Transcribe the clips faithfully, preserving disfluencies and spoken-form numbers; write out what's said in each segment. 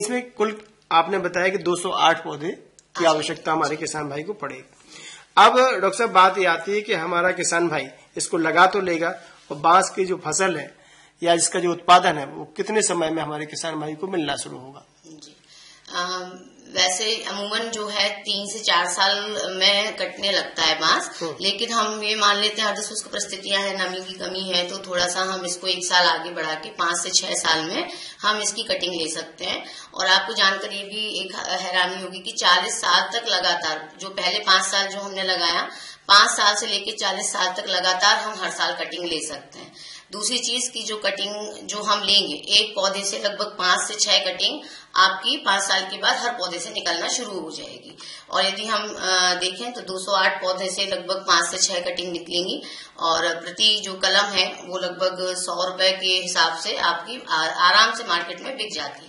इसमें कुल आपने बताया कि दो सौ आठ पौधे की आवश्यकता हमारे किसान भाई को पड़ेगी। अब डॉक्टर साहब बात ये आती है कि हमारा किसान भाई इसको लगा तो लेगा और बांस की जो फसल है या इसका जो उत्पादन है वो कितने समय में हमारे किसान भाई को मिलना शुरू होगा? जी आ, वैसे अमूमन जो है तीन से चार साल में कटने लगता है बांस, लेकिन हम ये मान लेते हैं हर शुष्क परिस्थितियां है, नमी की कमी है, तो थोड़ा सा हम इसको एक साल आगे बढ़ा के पांच से छह साल में हम इसकी कटिंग ले सकते हैं। और आपको जानकर ये भी एक हैरानी होगी कि चालीस साल तक लगातार, जो पहले पांच साल जो हमने लगाया, पांच साल से लेकर चालीस साल तक लगातार हम हर साल कटिंग ले सकते हैं। दूसरी चीज की जो कटिंग जो हम लेंगे, एक पौधे से लगभग पांच से छह कटिंग आपकी पांच साल के बाद हर पौधे से निकलना शुरू हो जाएगी। और यदि हम देखें तो दो सौ आठ पौधे से लगभग पांच से छह कटिंग निकलेंगी और प्रति जो कलम है वो लगभग सौ रुपए के हिसाब से आपकी आराम से मार्केट में बिक जाती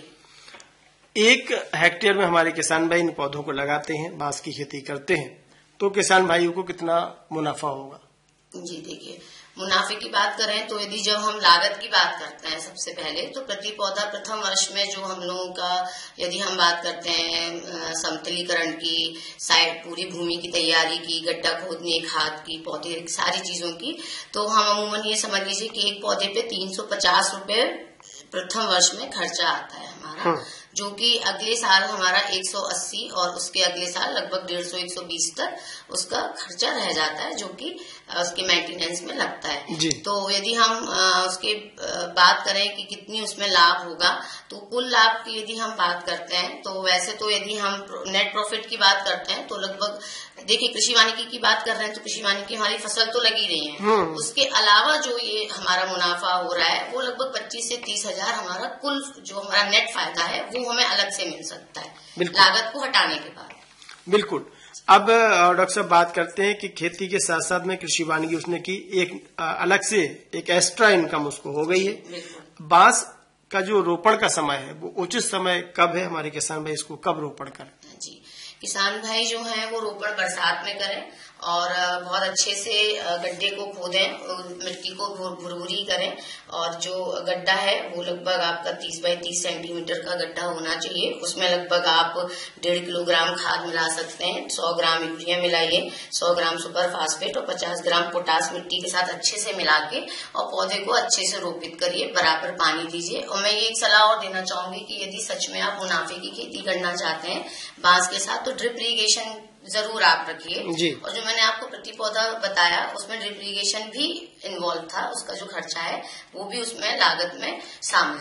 है। एक हेक्टेयर में हमारे किसान भाई इन पौधों को लगाते हैं, बांस की खेती करते हैं, तो किसान भाइयों को कितना मुनाफा होगा? जी देखिए, मुनाफे की बात करें तो यदि जब हम लागत की बात करते हैं सबसे पहले तो प्रति पौधा प्रथम वर्ष में जो हम लोगों का, यदि हम बात करते हैं समतलीकरण की, साइड पूरी भूमि की तैयारी की, गड्ढा खोदने, खाद की, पौधे सारी चीजों की, तो हम अमूमन ये समझ लीजिए कि एक पौधे पे तीन सौ पचास रुपए प्रथम वर्ष में खर्चा आता है हमारा, हाँ। जो कि अगले साल हमारा एक सौ अस्सी और उसके अगले साल लगभग डेढ़ सौ एक सौ बीस तक उसका खर्चा रह जाता है, जो कि उसके मेंटेनेंस में लगता है। तो यदि हम उसके बात करें कि कितनी उसमें लाभ होगा, तो कुल लाभ की यदि हम बात करते हैं तो वैसे तो यदि हम नेट प्रॉफिट की बात करते हैं तो लगभग, देखिए कृषि वानिकी की बात कर रहे हैं तो कृषि वानिकी हमारी फसल तो लगी रही है, उसके अलावा जो ये हमारा मुनाफा हो रहा है वो लगभग पच्चीस से तीस हजार हमारा कुल जो हमारा नेट फायदा है वो हमें अलग से मिल सकता है लागत को हटाने के बाद। बिल्कुल। अब डॉक्टर साहब बात करते हैं कि खेती के साथ साथ में कृषि वानिकी उसने की एक अलग से एक एक्स्ट्रा इनकम उसको हो गई है। बांस का जो रोपण का समय है वो उचित समय कब है? हमारे किसान भाई इसको कब रोपण करें? जी, किसान भाई जो है वो रोपण बरसात में करें और बहुत अच्छे से गड्ढे को खोदें, मिट्टी को भुरभुरी करें और जो गड्ढा है वो लगभग आपका तीस बाई तीस सेंटीमीटर का गड्ढा होना चाहिए। उसमें लगभग आप डेढ़ किलोग्राम खाद मिला सकते हैं, सौ ग्राम यूरिया मिलाइए, सौ ग्राम सुपर फास्फेट और पचास ग्राम पोटास मिट्टी के साथ अच्छे से मिला के और पौधे को अच्छे से रोपित करिए, बराबर पानी दीजिए। और मैं ये एक सलाह और देना चाहूंगी कि यदि सच में आप मुनाफे की खेती करना चाहते हैं बांस के साथ, तो ड्रिप इरिगेशन जरूर आप रखिए। और जो मैंने आपको प्रति पौधा बताया उसमें ड्रिप इरिगेशन भी इन्वॉल्व था, उसका जो खर्चा है वो भी उसमें लागत में शामिल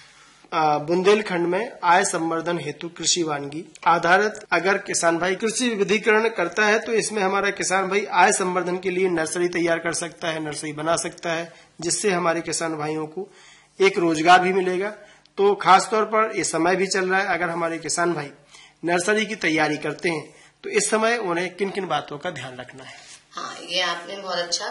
था। बुंदेलखंड में आय संवर्धन हेतु कृषि वानिकी आधारित अगर किसान भाई कृषि विविधीकरण करता है तो इसमें हमारा किसान भाई आय संवर्धन के लिए नर्सरी तैयार कर सकता है, नर्सरी बना सकता है, जिससे हमारे किसान भाइयों को एक रोजगार भी मिलेगा। तो खासतौर पर ये समय भी चल रहा है, अगर हमारे किसान भाई नर्सरी की तैयारी करते हैं तो इस समय उन्हें किन किन बातों का ध्यान रखना है? हाँ, ये आपने बहुत अच्छा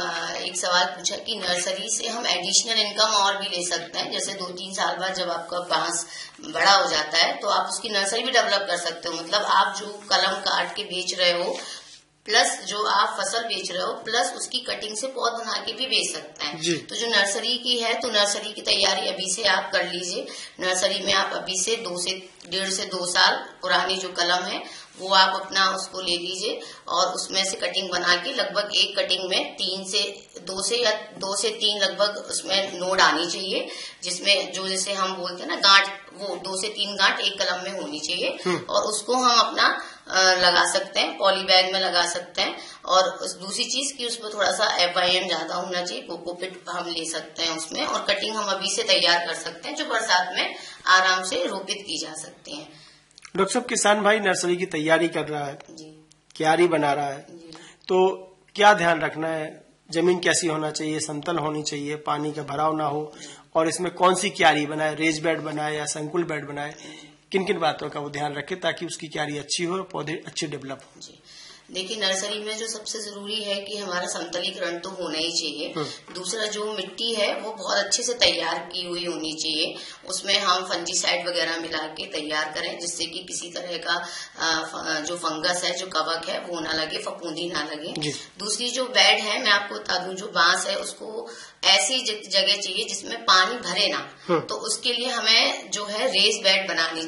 एक सवाल पूछा कि नर्सरी से हम एडिशनल इनकम और भी ले सकते हैं। जैसे दो तीन साल बाद जब आपका बांस बड़ा हो जाता है तो आप उसकी नर्सरी भी डेवलप कर सकते हो। मतलब आप जो कलम काट के बेच रहे हो प्लस जो आप फसल बेच रहे हो प्लस उसकी कटिंग से पौध बना के भी बेच सकते हैं। तो जो नर्सरी की है तो नर्सरी की तैयारी अभी से आप कर लीजिए। नर्सरी में आप अभी से दो से डेढ़ से दो साल पुरानी जो कलम है वो आप अपना उसको ले लीजिए और उसमें से कटिंग बना के लगभग एक कटिंग में तीन से दो से या दो से तीन लगभग उसमें नोड आनी चाहिए, जिसमें जो जैसे हम बोलते हैं ना गांठ, वो दो से तीन गांठ एक कलम में होनी चाहिए और उसको हम अपना लगा सकते हैं, पॉली बैग में लगा सकते हैं। और दूसरी चीज की उसमें थोड़ा सा एफ आई एम ज्यादा होना चाहिए, कोकोपिट हम ले सकते हैं उसमें, और कटिंग हम अभी से तैयार कर सकते हैं जो बरसात में आराम से रोपित की जा सकती है। डॉक्टर साहब, किसान भाई नर्सरी की तैयारी कर रहा है, क्यारी बना रहा है, तो क्या ध्यान रखना है? जमीन कैसी होना चाहिए? समतल होनी चाहिए, पानी का भराव ना हो, और इसमें कौन सी क्यारी बनाए, रेज बेड बनाए या संकुल बेड बनाए, किन किन बातों का वो ध्यान रखे ताकि उसकी क्यारी अच्छी हो और पौधे अच्छे डेवलप हो? देखिए, नर्सरी में जो सबसे जरूरी है कि हमारा समतलीकरण तो होना ही चाहिए। दूसरा, जो मिट्टी है वो बहुत अच्छे से तैयार की हुई होनी चाहिए, उसमें हम फंजीसाइड वगैरह मिला के तैयार करें जिससे कि किसी तरह का जो फंगस है, जो कवक है वो ना लगे, फफूंदी ना लगे। दूसरी जो बेड है, मैं आपको बता दूं, जो बांस है उसको ऐसी जगह चाहिए जिसमें पानी भरे ना, तो उसके लिए हमें जो है रेस बेड बनानी